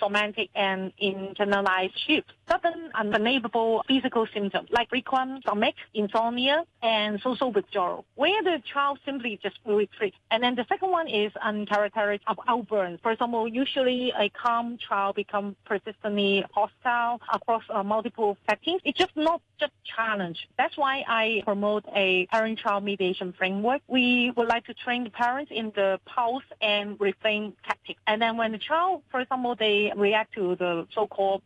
somatic and internalized shifts, sudden unnameable physical symptoms like frequent stomach, insomnia, and social withdrawal, where the child simply just retreats. And then the second one is uncharacteristic of outbursts. For example, usually a calm child becomes persistently hostile across multiple settings. It's just not just challenge. That's why I promote a parent-child mediation framework. We would like to train the parents in the pause and refrain tactics. And then when the child, for example, they react to the so-called